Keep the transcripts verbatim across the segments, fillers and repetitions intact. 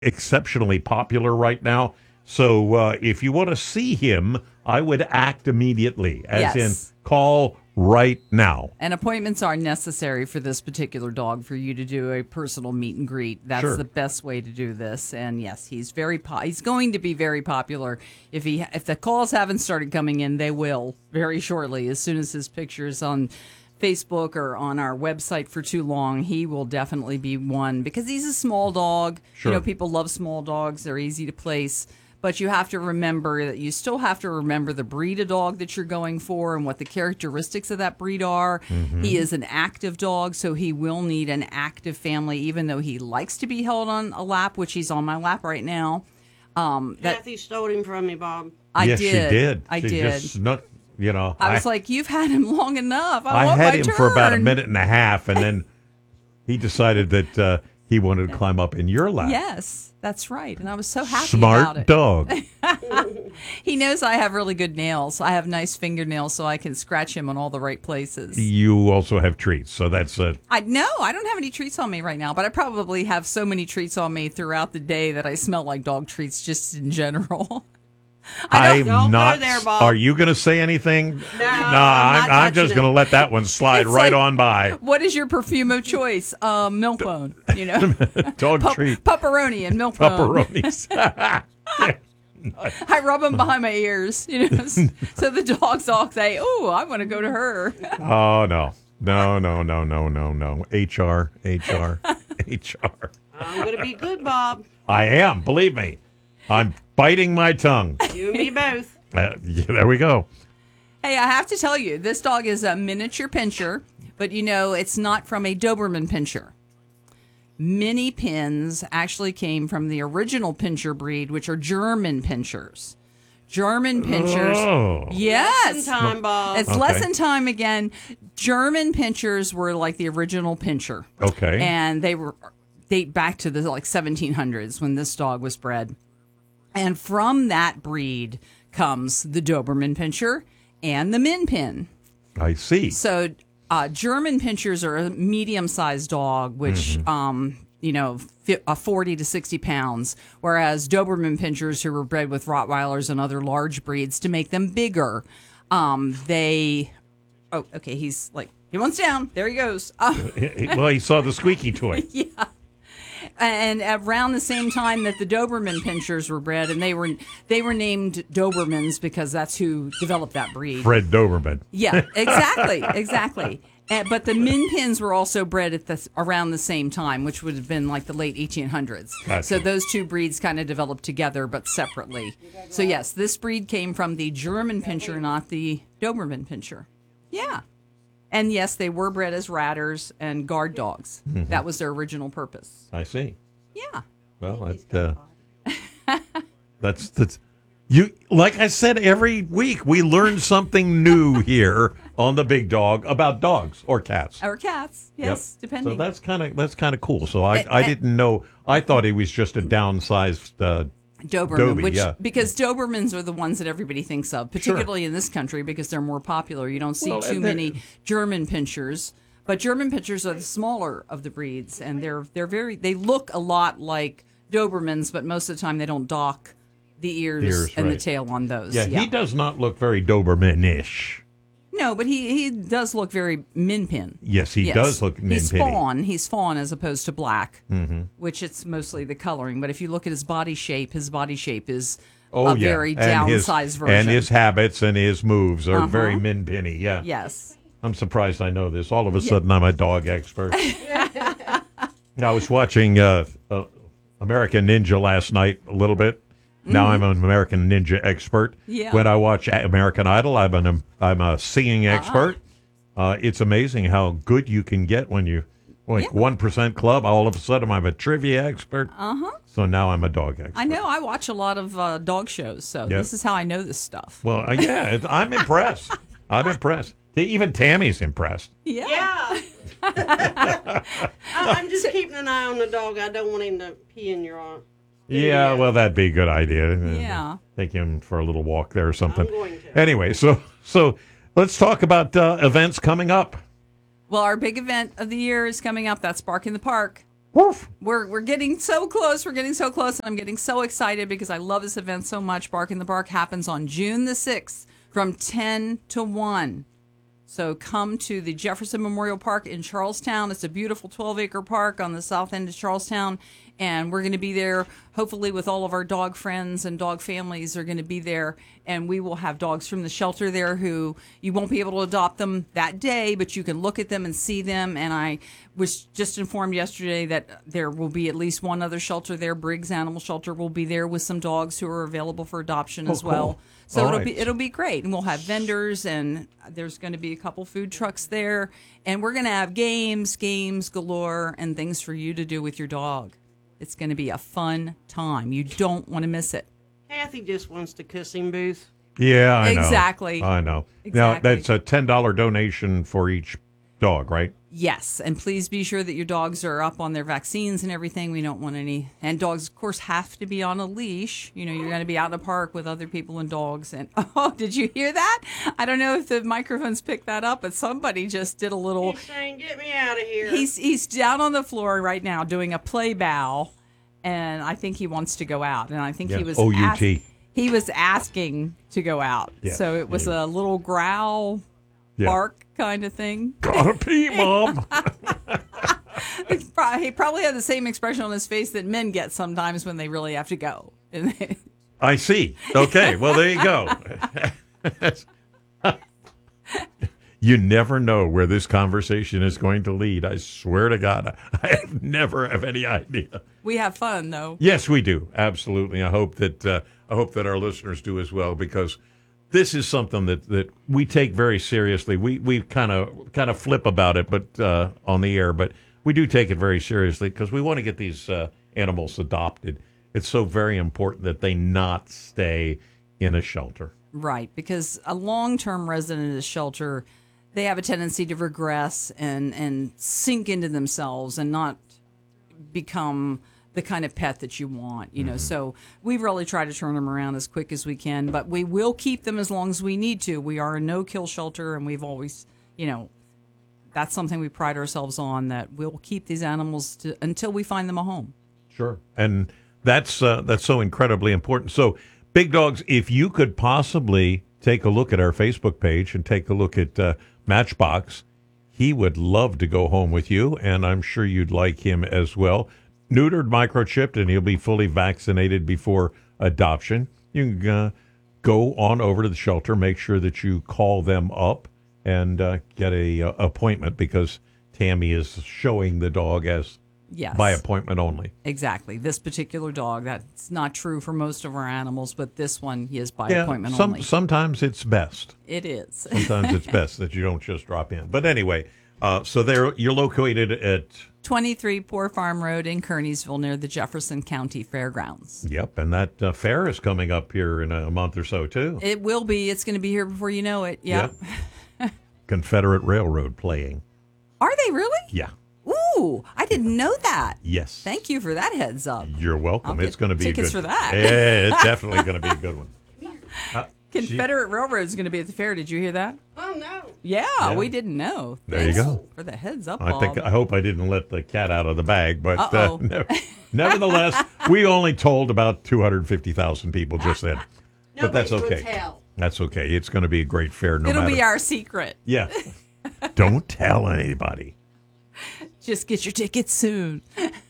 exceptionally popular right now. So uh, if you want to see him, I would act immediately, as Yes. in call right now. And appointments are necessary for this particular dog for you to do a personal meet and greet. That's Sure. the best way to do this. And yes, he's very po- he's going to be very popular. If he if the calls haven't started coming in, they will very shortly. As soon as his picture is on Facebook or on our website for too long, he will definitely be one because he's a small dog. Sure. You know, people love small dogs. They're easy to place. But you have to remember that you still have to remember the breed of dog that you're going for and what the characteristics of that breed are. Mm-hmm. He is an active dog, so he will need an active family, even though he likes to be held on a lap, which he's on my lap right now. Um, that Kathy stole him from me, Bob. I yes, did. she did. I she did. Just snuck, you know, I was like, "You've had him long enough. I, I want had my him turn." for about a minute and a half, and then he decided that uh, he wanted to climb up in your lap. Yes, that's right, and I was so happy Smart about it. dog. He knows I have really good nails. I have nice fingernails, so I can scratch him on all the right places. You also have treats, so that's uh, I no, I don't have any treats on me right now, but I probably have so many treats on me throughout the day that I smell like dog treats just in general. I'm Don't go not. there, Bob. Are you going to say anything? No, I'm I'm, not I'm just touching going to it. let that one slide It's right like- on by. What is your perfume of choice? Um, milk bone, you know, Dog Pup- treat. pepperoni and milk bone. Pepperonis. I rub them behind my ears, you know, so the dogs all say, "Oh, I want to go to her." Oh, no. No, no, no, no, no, no. H R, H R, H R. I'm going to be good, Bob. I am, believe me. I'm biting my tongue. You and me both. Uh, yeah, there we go. Hey, I have to tell you, this dog is a miniature pinscher, but you know, it's not from a Doberman pinscher. Mini pins actually came from the original pinscher breed, which are German pinschers. German pinschers. Oh. Yes. Lesson time, Bob. It's Okay. lesson time again. German pinschers were like the original pinscher. Okay. And they were date back to the like seventeen hundreds when this dog was bred. And from that breed comes the Doberman pinscher and the Min Pin. I see. So uh, German pinschers are a medium-sized dog, which, um, you know, fi- uh, forty to sixty pounds, whereas Doberman pinschers, who were bred with Rottweilers and other large breeds to make them bigger, um, they... Oh, okay, he's like, he wants down. There he goes. Uh, Well, he saw the squeaky toy. yeah. And around the same time that the Doberman pinschers were bred, and they were they were named Dobermans because that's who developed that breed. Fred Doberman. Yeah, exactly, exactly. And, but the Min Pins were also bred at the around the same time, which would have been like the late eighteen hundreds. Gotcha. So those two breeds kind of developed together, but separately. So yes, this breed came from the German pinscher, not the Doberman pinscher. Yeah. And yes, they were bred as ratters and guard dogs. Mm-hmm. That was their original purpose. I see. Yeah. Well, that, uh, that's that's you. Like I said, every week we learn something new here on the Big Dog about dogs or cats. Or cats, yes, Yep. depending. So that's kind of that's kind of cool. So I Eh, I eh. didn't know. I thought he was just a downsized. Uh, Doberman, Dobie, which yeah. because Dobermans are the ones that everybody thinks of, particularly in this country because they're more popular. You don't see Well, too and they're- many German pinschers, but German pinschers are the smaller of the breeds, and they're they're very they look a lot like Dobermans, but most of the time they don't dock the ears, Ears, and right. the tail on those. yeah, he does not look very Doberman-ish. No, but he, he does look very min pin. Yes, he Yes. does look He's min-pinny. fawn. He's fawn as opposed to black, mm-hmm. which it's mostly the coloring. But if you look at his body shape, his body shape is Oh a yeah, very and his, downsized version. and his habits and his moves are Uh-huh. very min-pinny. Yeah. Yes. I'm surprised I know this. All of a sudden, I'm a dog expert. I was watching uh, uh, American Ninja last night a little bit. Now I'm an American Ninja expert. Yeah. When I watch American Idol, I'm an I'm a singing expert. Uh, it's amazing how good you can get when you like one percent club. All of a sudden, I'm a trivia expert. Uh huh. So now I'm a dog expert. I know. I watch a lot of uh, dog shows, so Yeah. this is how I know this stuff. Well, uh, yeah, it, I'm impressed. I'm impressed. Even Tammy's impressed. Yeah. Yeah. I, I'm just keeping an eye on the dog. I don't want him to pee in your arm. Yeah, well, that'd be a good idea. Yeah. Take him for a little walk there or something. I'm going to. Anyway, so so let's talk about uh, events coming up. Well, our big event of the year is coming up. That's Bark in the Park. Woof. We're we're getting so close. We're getting so close, and I'm getting so excited because I love this event so much. Bark in the Park happens on June the sixth from ten to one. So come to the Jefferson Memorial Park in Charlestown. It's a beautiful twelve-acre park on the south end of Charlestown, and we're going to be there, hopefully with all of our dog friends and dog families are going to be there, and we will have dogs from the shelter there who you won't be able to adopt them that day, but you can look at them and see them, and I was just informed yesterday that there will be at least one other shelter there. Briggs Animal Shelter will be there with some dogs who are available for adoption Oh, as well. cool. So All it'll right. be it'll be great, and we'll have vendors, and there's going to be a couple food trucks there, and we're going to have games, games galore, and things for you to do with your dog. It's going to be a fun time. You don't want to miss it. Kathy just wants to kissing booth. Yeah, I know. Exactly. I know. Exactly. Now, that's a ten dollars donation for each dog, right? Yes, and please be sure that your dogs are up on their vaccines and everything. We don't want any. And dogs, of course, have to be on a leash. You know, you're going to be out in the park with other people and dogs. And oh, did you hear that? I don't know if the microphones picked that up, but somebody just did a little. He's saying, "Get me out of here." He's he's down on the floor right now doing a play bow, and I think he wants to go out. And I think Yeah, he was O U ask- T. he was asking to go out. Yes, So it was yeah. a little growl, Yeah. bark kind of thing. Gotta pee, Mom. It's pro- He probably had the same expression on his face that men get sometimes when they really have to go. I see. Okay, well, there you go. You never know where this conversation is going to lead. I swear to God, I never have any idea. We have fun though. Yes, we do. Absolutely. I hope that uh, I hope that our listeners do as well, because this is something that, that we take very seriously. We we kind of kind of flip about it, but uh, on the air, but we do take it very seriously because we want to get these uh, animals adopted. It's so very important that they not stay in a shelter. Right, because a long-term resident of the shelter, they have a tendency to regress and, and sink into themselves and not become the kind of pet that you want, you know. So we really try to turn them around as quick as we can, but we will keep them as long as we need to. We are a no-kill shelter, and we've always, you know, that's something we pride ourselves on, that we'll keep these animals to, until we find them a home. Sure. And that's uh, that's so incredibly important. So, Big Dogs, if you could possibly take a look at our Facebook page and take a look at uh, Matchbox, he would love to go home with you, and I'm sure you'd like him as well. Neutered, microchipped, and he'll be fully vaccinated before adoption. You can uh, go on over to the shelter, make sure that you call them up and uh, get a uh, appointment, because Tammy is showing the dog as Yes. by appointment only. Exactly. This particular dog, that's not true for most of our animals, but this one he is by Yeah, appointment some, only. sometimes it's best. It is. Sometimes it's best that you don't just drop in. But anyway, uh, so there you're located at, twenty-three Poor Farm Road in Kearneysville near the Jefferson County Fairgrounds. yep, and that uh, fair is coming up here in a month or so, too. It will be. It's going to be here before you know it. Yep. Confederate Railroad playing. Are they really? Yeah. Ooh, I didn't know that. Yes. Thank you for that heads up. You're welcome. I'll It's get going to be a tickets good for that. Yeah, it's definitely going to be a good one. Uh, Confederate Railroad is going to be at the fair. Did you hear that? Oh no. Yeah, Yeah. we didn't know. There you Thanks go. for the heads up, I think Bob. I hope I didn't let the cat out of the bag, but uh, Uh-oh. never- nevertheless, we only told about two hundred fifty thousand people just then. But that's Nobody okay. would tell. That's okay. It's going to be a great fair no It'll matter. be our secret. Yeah. Don't tell anybody. Just get your tickets soon.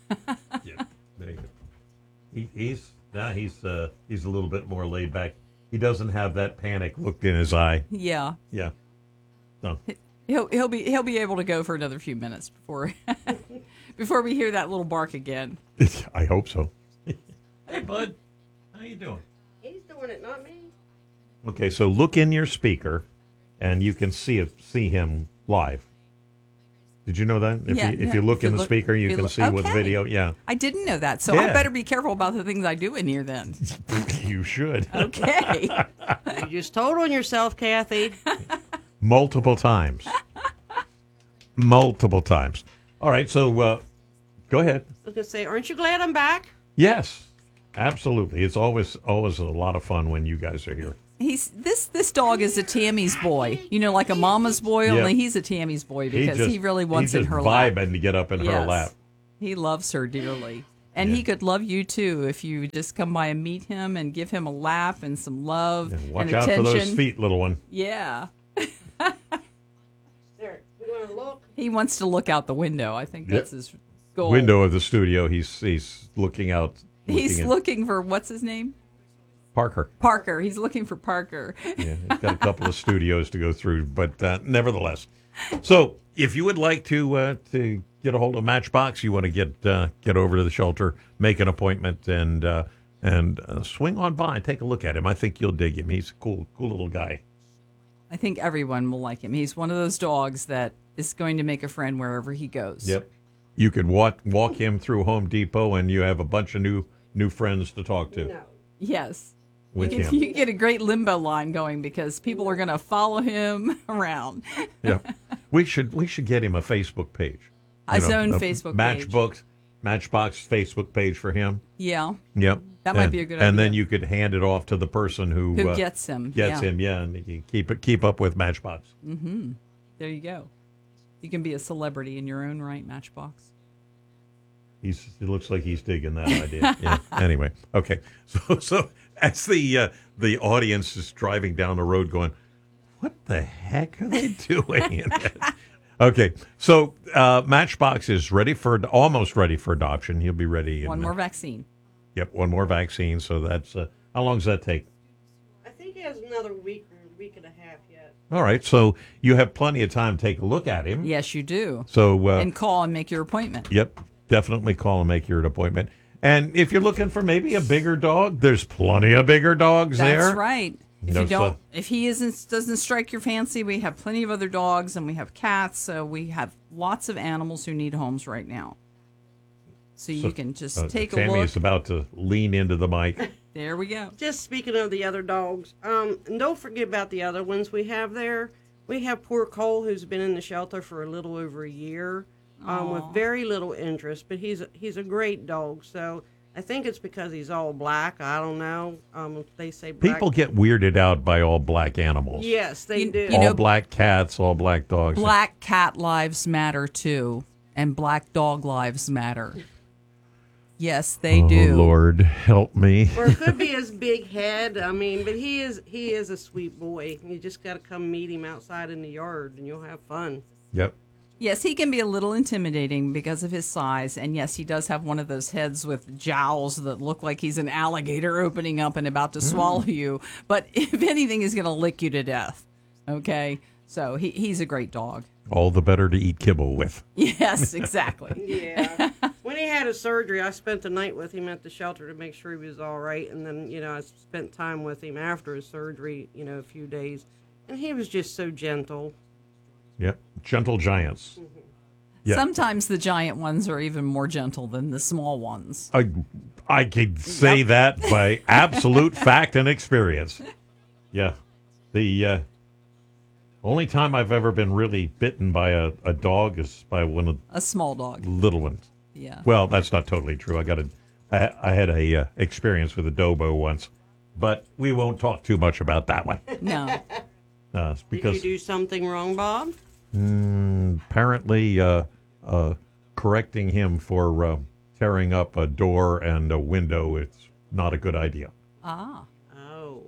Yeah. There you go. He, he's now he's uh, he's a little bit more laid back. He doesn't have that panic look in his eye. Yeah. Yeah. No. He'll he'll be he'll be able to go for another few minutes before before we hear that little bark again. I hope so. Hey, bud. How you doing? He's doing it, not me. Okay, so look in your speaker, and you can see it, see him live. Did you know that? If Yeah, you, if yeah. you look If you in the look- speaker, you if you can look- see with okay. video. Yeah, I didn't know that, so I Yeah. better be careful about the things I do in here then. you should. Okay. You just told on yourself, Kathy. Multiple times. Multiple times. All right, so uh, go ahead. I was gonna say, aren't you glad I'm back? Yes, absolutely. It's always always a lot of fun when you guys are here. He's this this dog is a Tammy's boy. You know, like a mama's boy, Yeah. only he's a Tammy's boy because he, just- really wants he's in just her lap. vibing to get up in her Yes. lap. He loves her dearly. And Yeah. he could love you too if you just come by and meet him and give him a lap and some love And watch and out attention. for those feet, little one. Yeah. There, you want to look? He wants to look out the window. I think Yep. that's his goal. Window of the studio. He's he's looking out. He's looking at looking for, what's his name? Parker. Parker. He's looking for Parker. Yeah, he's got a couple of studios to go through, but uh, nevertheless. So, if you would like to uh, to get a hold of Matchbox, you want to get uh, get over to the shelter, make an appointment, and uh, and uh, swing on by, take a look at him. I think you'll dig him. He's a cool, cool little guy. I think everyone will like him. He's one of those dogs that is going to make a friend wherever he goes. Yep. You could walk walk him through Home Depot, and you have a bunch of new new friends to talk to No. Yes. with You him. can, you can get a great limbo line going because people are going to follow him around. Yeah, we should we should get him a Facebook page. You His know, own a Facebook page. Matchbox Matchbox Facebook page for him. Yeah. Yep, That might And- be a good And then idea. you could hand it off to the person who Who uh, gets him. gets yeah. him. Yeah, and you keep it keep up with Matchbox. There you go. You can be a celebrity in your own right, Matchbox. He's it looks like he's digging that idea. Yeah. Anyway, okay. So so as the uh, the audience is driving down the road, going, "What the heck are they doing?" Okay, so uh, Matchbox is ready for almost ready for adoption. He'll be ready. In, One more vaccine. Yep, one more vaccine. So that's uh, how long does that take? I think he has another week or a week and a half yet. All right, so you have plenty of time to take a look at him. Yes, you do. So uh, And call and make your appointment. yep, definitely call and make your appointment. And if you're looking for maybe a bigger dog, there's plenty of bigger dogs there. That's right. If No, you don't, so- if he isn't doesn't strike your fancy, we have plenty of other dogs and we have cats. So we have lots of animals who need homes right now. So, you can just Uh, take Tammy a look. is about to lean into the mic. There we go. Just speaking of the other dogs, um, and don't forget about the other ones we have there. We have poor Cole, who's been in the shelter for a little over a year, um, with very little interest. But he's he's a great dog. So I think it's because he's all black. I don't know. Um, they say black. People get weirded out by all black animals. Yes, they You- do. you all know- black cats, all black dogs. Black cat lives matter too, and black dog lives matter. Yes, they oh, do. Lord, help me. Or it could be his big head. I mean, but he is he is a sweet boy. You just got to come meet him outside in the yard, and you'll have fun. Yep. Yes, he can be a little intimidating because of his size. And yes, he does have one of those heads with jowls that look like he's an alligator opening up and about to swallow you. But if anything, he's going to lick you to death. Okay? So he, he's a great dog. All the better to eat kibble with. Yes, exactly. Yeah. When he had his surgery, I spent the night with him at the shelter to make sure he was all right. And then, you know, I spent time with him after his surgery, you know, a few days. And he was just so gentle. Yep. Gentle giants. Yeah. Sometimes the giant ones are even more gentle than the small ones. I, I can say Yep. that by absolute fact and experience. Yeah. The uh, only time I've ever been really bitten by a, a dog is by one of A small dog. the little ones. Yeah. Well, that's not totally true. I got a, I, I had a uh, experience with a Dobo once, but we won't talk too much about that one No. uh, Did because you do something wrong, Bob? apparently uh, uh, correcting him for uh, tearing up a door and a window, it's not a good idea. Ah. Oh.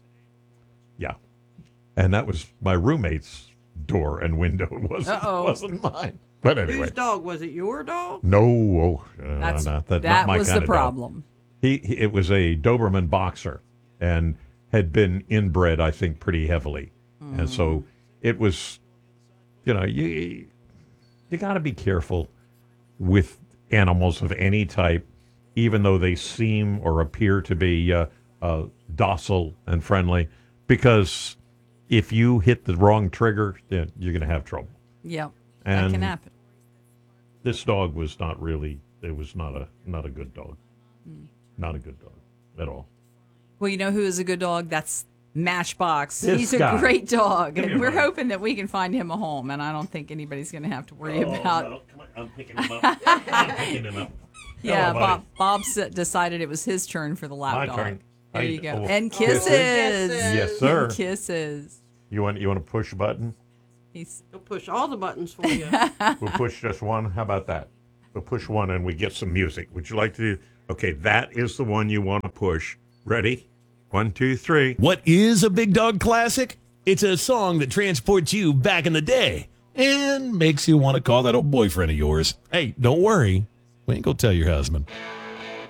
Yeah. And that was my roommate's door and window. It wasn't, Uh-oh. wasn't mine. But anyway. Whose dog? Was it your dog? No. Oh, uh, That's, not, that, that not my was kind the of dog. problem. He, he it was a Doberman boxer and had been inbred, I think, pretty heavily, and so it was, you know, you you got to be careful with animals of any type, even though they seem or appear to be uh, uh, docile and friendly, because if you hit the wrong trigger, then you're going to have trouble. Yeah. That And can happen. this dog was not really. It was not a not a good dog. Not a good dog at all. Well, you know who is a good dog? That's Matchbox. This He's a guy. great dog, Give me and a we're break. hoping that we can find him a home. And I don't think anybody's going to have to worry about. Oh, come on. I'm picking him up. I'm picking him up. Yeah, Hello, buddy. Bob. Bob s- decided it was his turn for the lap My dog. turn. There I- you go. oh, And kisses? kisses. Kisses. Yes, sir. Kisses. You want you want to push a button? He's He'll push all the buttons for you. We'll push just one. How about that? We'll push one and we get some music. Would you like to do? Okay, that is the one you want to push. Ready? One, two, three. What is a Big Dog classic? It's a song that transports you back in the day and makes you want to call that old boyfriend of yours. Hey, don't worry. We ain't going to tell your husband.